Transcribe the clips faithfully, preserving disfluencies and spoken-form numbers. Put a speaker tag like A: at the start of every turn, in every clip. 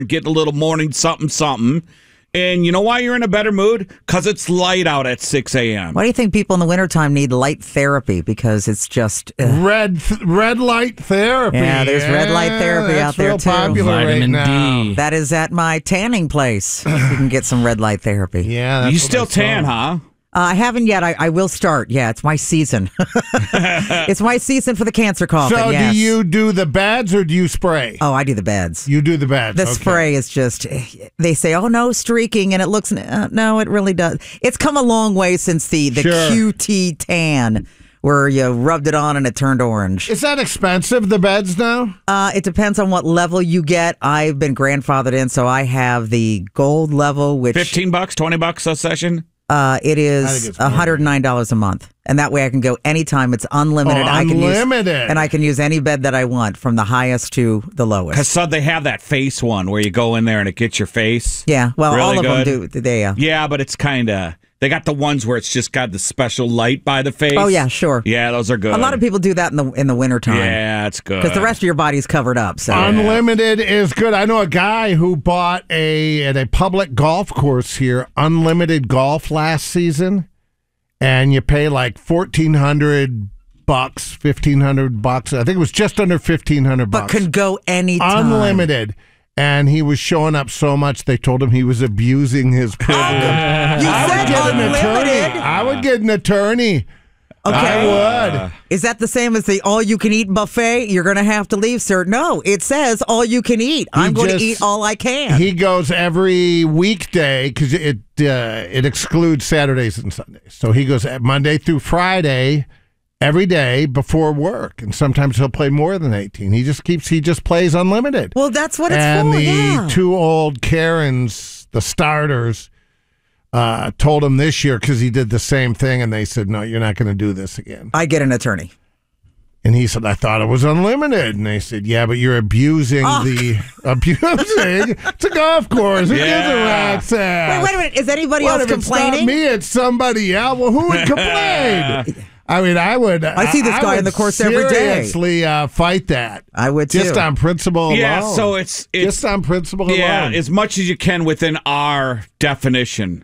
A: get a little morning something something. And you know why you're in a better mood? Because it's light out at six a.m.
B: Why do you think people in the wintertime need light therapy? Because it's just... Uh,
C: red th- red light therapy.
B: Yeah, there's
C: yeah,
B: red light therapy out there,
C: real
B: too.
C: popular
D: Vitamin
C: right now.
D: D.
B: that is at my tanning place. You can get some red light therapy.
C: Yeah, that's
A: You
C: what
A: still
C: I saw.
A: tan, huh?
B: Uh, I haven't yet. I, I will start. Yeah, it's my season. It's my season for the cancer coffin,
C: So
B: yes.
C: do you do the beds or do you spray?
B: Oh, I do the beds.
C: You do the beds.
B: The
C: okay.
B: spray is just, they say, oh, no, streaking, and it looks, uh, no, it really does. It's come a long way since the, the
C: Sure.
B: Q T tan, where you rubbed it on and it turned orange.
C: Is that expensive, the beds now?
B: Uh, it depends on what level you get. I've been grandfathered in, so I have the gold level, which
A: Fifteen bucks, twenty bucks a session.
B: uh, it
C: I think
B: is
C: it's more.
B: one hundred nine dollars a month. And that way I can go anytime. It's unlimited.
C: Oh,
B: I can
C: unlimited.
B: Use, and I can use any bed that I want, from the highest to the lowest.
A: Because so they have that face one where you go in there and it gets your face.
B: Yeah, well,
A: Really
B: all of
A: good.
B: them do. They, uh,
A: Yeah, but it's kind of they got the ones where it's just got the special light by the face.
B: oh, yeah, sure.
A: Yeah, those are good.
B: A lot of people do that in the in the wintertime.
A: Yeah, it's good.
B: Because the rest of your body's covered up. So
C: Unlimited is good. I know a guy who bought a at a public golf course here, unlimited golf last season, and you pay like fourteen hundred bucks, fifteen hundred bucks. I think it was just under fifteen hundred
B: but
C: bucks.
B: can go anytime.
C: Unlimited. And he was showing up so much they told him he was abusing his privilege.
B: You
C: I would
B: said
C: get an attorney.
B: unlimited.
C: I would get an attorney.
B: Okay.
C: I would.
B: Is that the same as the all-you-can-eat buffet? You're going to have to leave, sir. No, it says all-you-can-eat. I'm going
C: just-
B: to eat all I can.
C: He goes every weekday because it uh, it excludes Saturdays and Sundays. So he goes Monday through Friday every day before work, and sometimes he'll play more than eighteen. He just keeps he just plays unlimited.
B: well, that's what it's
C: and
B: for.
C: the
B: Yeah.
C: two old Karens, the starters, uh, told him this year because he did the same thing, and they said, "No, you're not going to do this again."
B: I get an attorney.
C: And he said, I thought it was unlimited. And they said, yeah, but you're abusing
B: Oh.
C: the abusing. It's a golf course. Who gives a
A: Yeah.
C: rat's ass?
B: Wait, wait a minute. Is anybody
C: What
B: else
C: if it's not
B: complaining?
C: me? It's somebody else. Well, who would complain? I mean, I would.
B: I see this guy
C: would
B: in the course every day.
C: Seriously, uh, fight that.
B: I would, too.
C: Just on principle alone.
A: Yeah, so it's it's
C: just on principle
A: yeah,
C: alone.
A: as much as you can within our definition.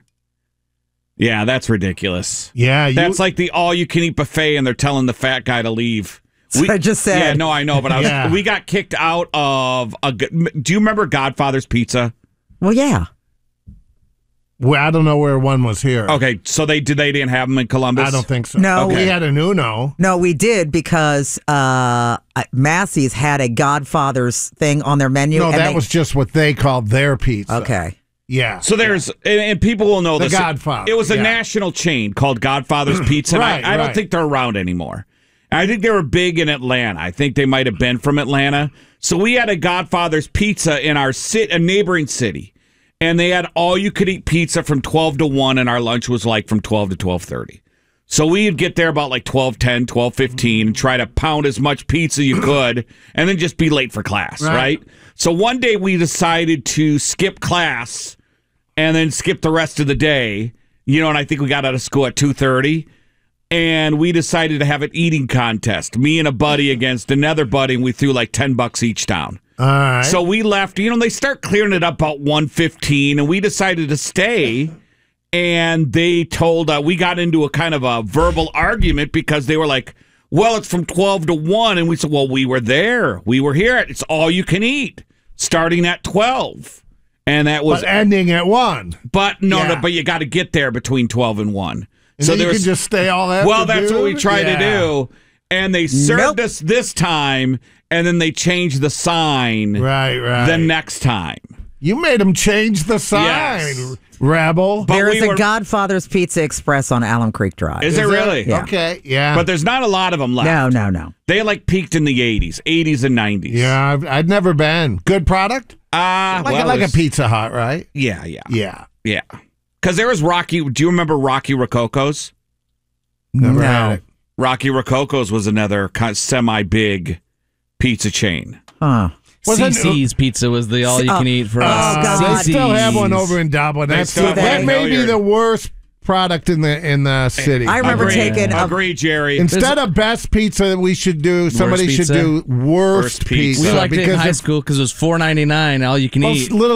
A: Yeah, that's ridiculous.
C: yeah, you,
A: That's like the all-you-can-eat buffet, and they're telling the fat guy to leave.
B: That's what I just said.
A: Yeah, no, I know, but I was,
C: Yeah.
A: we got kicked out of a. g- Do you remember Godfather's Pizza?
B: Well, yeah.
C: well, I don't know where one was here.
A: Okay, so they did they didn't have them in Columbus?
C: I don't think so.
B: No.
C: we
A: Okay.
C: had an Uno.
B: No, we did because uh, Massey's had a Godfather's thing on their menu.
C: No,
B: and
C: that
B: they-
C: was just what they called their pizza.
B: Okay.
C: Yeah.
A: So there's, and, and people will know
C: The
A: this.
C: Godfather,
A: It was a
C: yeah.
A: national chain called Godfather's Pizza. and
C: Right,
A: I, I don't
C: right.
A: think they're around anymore. I think they were big in Atlanta. I think they might have been from Atlanta. So we had a Godfather's Pizza in our sit, a neighboring city, and they had all you could eat pizza from twelve to one, and our lunch was like from twelve to twelve thirty. So we'd get there about like twelve ten, twelve fifteen, and try to pound as much pizza you could, and then just be late for class,
C: Right.
A: right? So one day we decided to skip class and then skip the rest of the day. You know, and I think we got out of school at two thirty. And we decided to have an eating contest. Me and a buddy against another buddy, and we threw like ten bucks each down.
C: All right.
A: So we left, you know, they start clearing it up about one fifteen, and we decided to stay. And they told, uh, we got into a kind of a verbal argument because they were like, well, it's from twelve to one. And we said, well, we were there. We were here. It's all you can eat starting at twelve. And that was,
C: but ending at one.
A: but no,
C: Yeah.
A: no, but you got to get there between twelve and one.
C: And
A: So
C: then you
A: there
C: can
A: was,
C: just stay all afternoon.
A: well, that's what we tried
C: Yeah.
A: to do. And they served
B: Nope.
A: us this time, and then they changed the sign
C: Right, right.
A: the next time.
C: You made them change the sign,
A: Yes.
C: rebel.
A: But
B: There
A: we
B: is a
A: were-
B: Godfather's Pizza Express on Alum Creek Drive.
A: Is, it
C: there?
A: really?
B: Yeah.
C: Okay, yeah.
A: But there's not a lot of them left.
B: No, no, no.
A: They like peaked in the eighties, eighties and nineties.
C: yeah, I've, I'd never been. Good product?
A: Ah,
C: Like,
A: well,
C: like a
A: there's-
C: Pizza Hut, right?
A: Yeah, yeah,
C: Yeah.
A: yeah. Because there was Rocky. Do you remember Rocky Rococo's?
C: Never
B: No.
C: had it.
A: Rocky Rococo's was another kind of semi-big pizza chain.
B: Huh.
C: Was it-
D: C C's Pizza was the all you can eat for
B: oh,
D: us.
B: God.
C: They still have one
D: C C's.
C: over in Dublin.
A: They
C: That's
A: still
B: have
C: that
B: one.
C: may be
A: Hilliard.
C: the worst product in the in the city.
B: I remember
A: Agree.
B: taking a,
A: Agree, Jerry.
C: Instead of best pizza, we should do. Somebody should
D: pizza?
C: do worst,
A: Worst pizza.
C: pizza.
D: We liked it in
C: because
D: high
C: if-
D: school because it was four ninety nine, all you can
C: well,
D: eat.
C: little